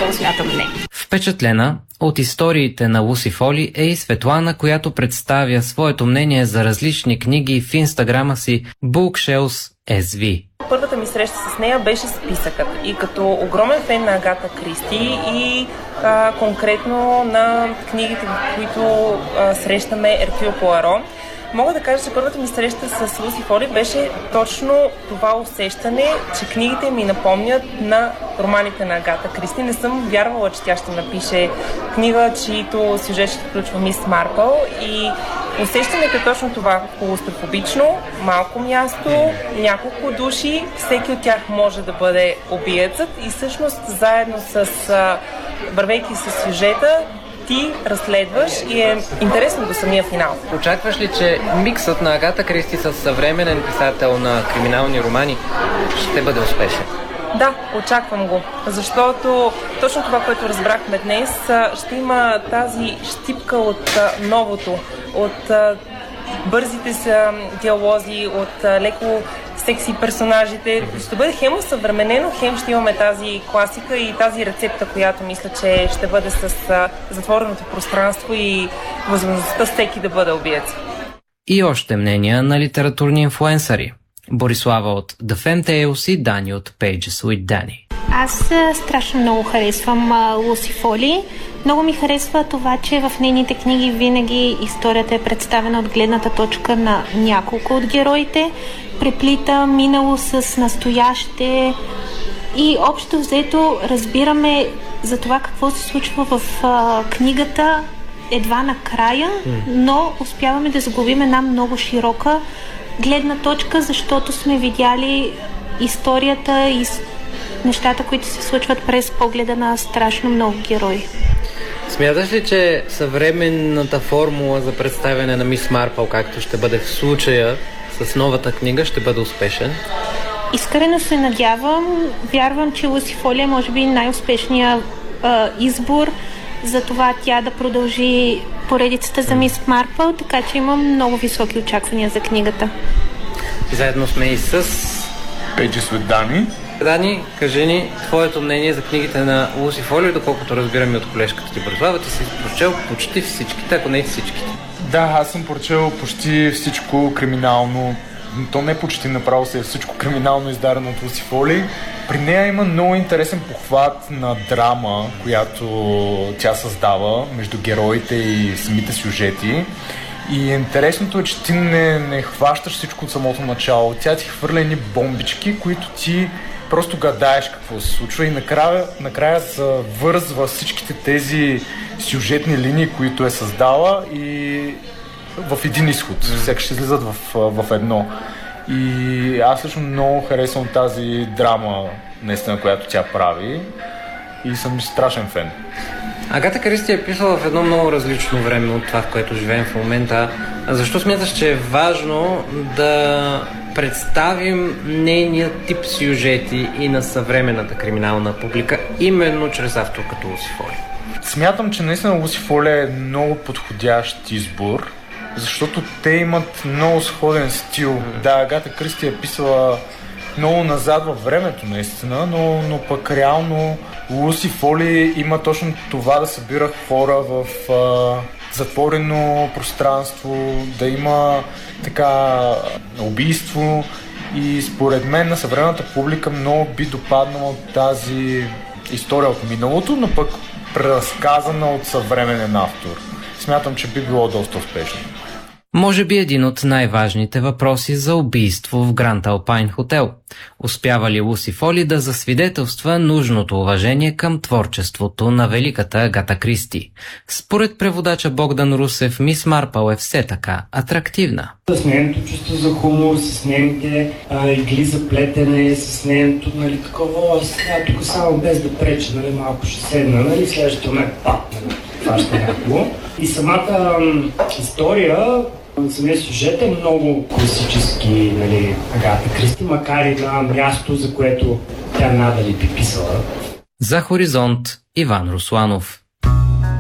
какво смятам не. Впечатлена от историите на Луси Фоли е и Светлана, която представя своето мнение за различни книги в инстаграма си Bookshelves SV. Първата ми среща с нея беше списъкът и като огромен фен на Агата Кристи и конкретно на книгите, в които срещаме Еркюл Пуаро, мога да кажа, че първата ми среща с Луси Фоли беше точно това усещане, че книгите ми напомнят на романите на Агата Кристи. Не съм вярвала, че тя ще напише книга, чието сюжет ще включва Мис Марпъл, и усещането е точно това: клаустрофобично, малко място, няколко души, всеки от тях може да бъде убиецът и всъщност заедно с вървейки с сюжета ти разследваш и е интересно до самия финал. Очакваш ли, че миксът на Агата Кристи с съвременен писател на криминални романи ще бъде успешен? Да, очаквам го, защото точно това, което разбрахме днес, ще има тази щипка от новото, от бързите са диалози, от леко секси персонажите. Ще бъде хем съвременено, хем ще имаме тази класика и тази рецепта, която мисля, че ще бъде с затвореното пространство и възможността всеки да бъде убиец. И още мнения на литературни инфлуенсъри. Борислава от The Fem Tales и Дани от Pages with Danny. Аз страшно много харесвам Луси Фоли. Много ми харесва това, че в нейните книги винаги историята е представена от гледната точка на няколко от героите. Преплита минало с настояще и общо взето разбираме за това какво се случва в книгата едва накрая, но успяваме да загубим една много широка гледна точка, защото сме видяли историята и нещата, които се случват през погледа на страшно много герои. Смяташ ли, че съвременната формула за представяне на Мис Марпъл, както ще бъде в случая с новата книга, ще бъде успешен? Искрено се надявам. Вярвам, че Луси Фоли е може би най-успешният избор за това тя да продължи поредицата за Мис Марпъл, така че имам много високи очаквания за книгата. Заедно сме и с Pages with Danny. Дани, кажи ни твоето мнение за книгите на Луси Фоли, доколкото разбираме от колежката ти Борислава, ти си прочел почти всичките, ако не и всичките. Да, аз съм прочел почти всичко криминално. То не почти, направо се е всичко криминално издадено от Луси Фоли. При нея има много интересен похват на драма, която тя създава между героите и самите сюжети. И интересното е, че ти не хващаш всичко от самото начало. Тя ти хвърля едни бомбички, които ти просто гадаеш какво се случва и накрая завързва всичките тези сюжетни линии, които е създала, и в един изход. Всеки ще излизат в едно. И аз лично много харесвам тази драма, наистина, която тя прави, и съм страшен фен. Агата Кристи е писала в едно много различно време от това, в което живеем в момента. Защо смяташ, че е важно да представим нейния тип сюжети и на съвременната криминална публика, именно чрез автор като Луси Фоли? Смятам, че наистина Луси Фоли е много подходящ избор, защото те имат много сходен стил. Да, Агата Кристи е писала много назад във времето, наистина, но пък реално Луси Фоли има точно това да събира хора в затворено пространство, да има така убийство, и според мен на съвременната публика много би допаднала тази история от миналото, но пък преразказана от съвременен автор. Смятам, че би било доста успешно. Може би един от най-важните въпроси за убийство в Гранд Алпайн хотел. Успява ли Луси Фоли да засвидетелства нужното уважение към творчеството на великата Агата Кристи? Според преводача Богдан Русев, Мис Марпъл е все така атрактивна. С нейното чувство за хумор, с нейните игли за плетене, с нейното, нали, такова, сега тук само без да преча, нали, малко ще седна, нали, следващото ме фаща някакво. И самата история, самия сюжет е много класически, нали, Агата Кристи, макар и на място, за което тя надали би писала. За Хоризонт, Иван Русланов.